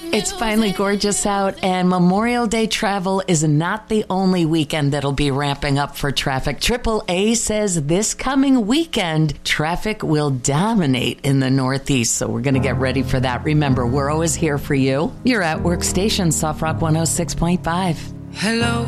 It's finally gorgeous out, and Memorial Day travel is not the only weekend that'll be ramping up for traffic. AAA says this coming weekend, traffic will dominate in the Northeast, so we're going to get ready for that. Remember, we're always here for you. You're at Workstation, Soft Rock 106.5. Hello,